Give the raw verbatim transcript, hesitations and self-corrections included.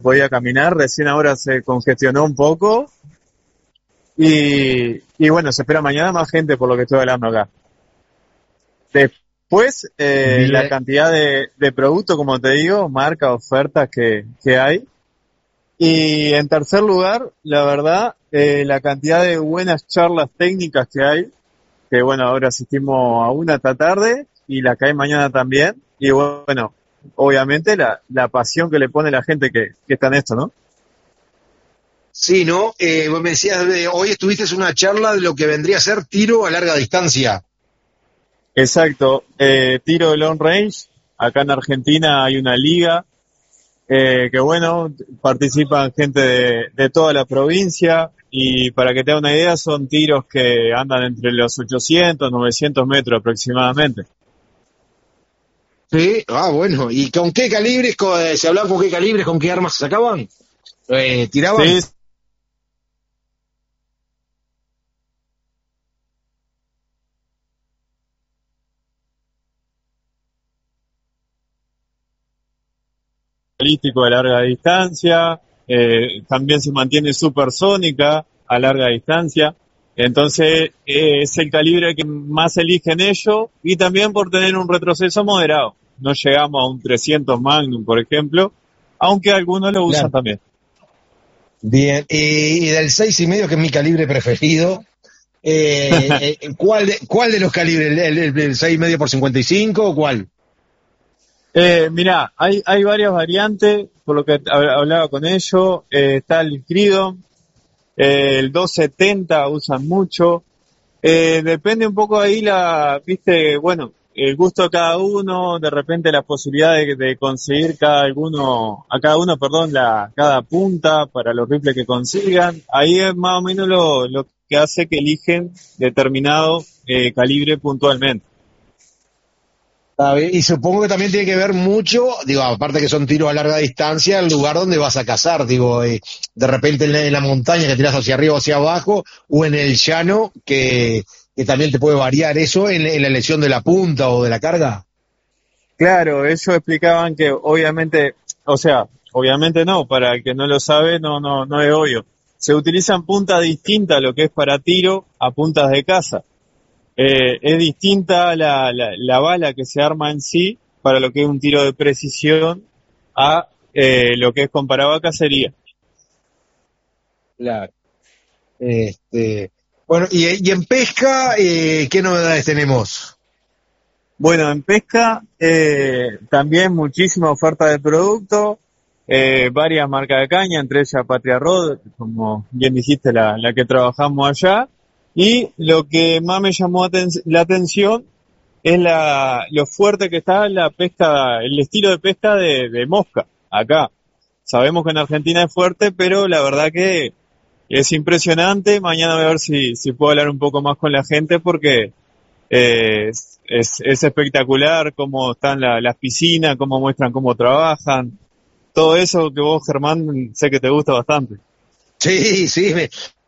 voy a caminar, recién ahora se congestionó un poco y, y bueno, se espera mañana más gente por lo que estoy hablando acá. Después, eh, la cantidad de, de productos, como te digo, marcas, ofertas que, que hay. Y en tercer lugar, la verdad, eh, la cantidad de buenas charlas técnicas que hay, que bueno, ahora asistimos a una esta tarde y la que hay mañana también. Y bueno, obviamente la, la pasión que le pone la gente que, que está en esto, ¿no? Sí, ¿no? Eh, vos me decías, de, hoy estuviste en una charla de lo que vendría a ser tiro a larga distancia. Exacto, eh, tiro de long range. Acá en Argentina hay una liga eh, que bueno, participan gente de, de toda la provincia y para que te haga una idea son tiros que andan entre los ochocientos, novecientos metros aproximadamente. Sí, ah, bueno, ¿y con qué calibres, con, eh, se hablaba con qué calibres, con qué armas se sacaban? Eh, ¿Tiraban? Sí, balístico de larga distancia, eh, también se mantiene supersónica a larga distancia, entonces eh, es el calibre que más eligen ellos y también por tener un retroceso moderado. No llegamos a un trescientos Magnum, por ejemplo, aunque algunos lo usan Claro. también. Bien, y, y del seis y medio, que es mi calibre preferido, eh, eh, ¿cuál, de, ¿cuál de los calibres? ¿El, el, el seis y medio por cincuenta y cinco o cuál? Eh, mirá, hay, hay varias variantes, por lo que hablaba con ellos, eh, está el Cridon, eh, el doscientos setenta usan mucho, eh, depende un poco ahí la, viste, bueno, el gusto de cada uno, de repente la posibilidad de, de conseguir cada alguno, a cada uno, perdón, la, cada punta para los rifles que consigan, ahí es más o menos lo, lo que hace que eligen determinado eh, calibre puntualmente. A ver, y supongo que también tiene que ver mucho, digo, aparte que son tiros a larga distancia, el lugar donde vas a cazar, digo, eh, de repente en la, en la montaña que tiras hacia arriba o hacia abajo, o en el llano, que, que también te puede variar eso en, en la elección de la punta o de la carga. Claro, ellos explicaban que obviamente, o sea, obviamente no, para el que no lo sabe, no, no, no es obvio. Se utilizan puntas distintas a lo que es para tiro a puntas de caza. Eh, es distinta la, la, la bala que se arma en sí para lo que es un tiro de precisión a eh, lo que es comparado a cacería. Claro. Este, bueno, y, y en pesca, eh, ¿qué novedades tenemos? Bueno, en pesca eh, también muchísima oferta de producto, eh, varias marcas de caña, entre ellas Patria Rod, como bien dijiste, la, la que trabajamos allá. Y lo que más me llamó aten- la atención es la, lo fuerte que está la pesca, el estilo de pesca de, de mosca acá. Sabemos que en Argentina es fuerte, pero la verdad que es impresionante. Mañana voy a ver si, si puedo hablar un poco más con la gente porque eh, es, es, es espectacular cómo están la, las piscinas, cómo muestran cómo trabajan. Todo eso que vos, Germán, sé que te gusta bastante. Sí, sí, me,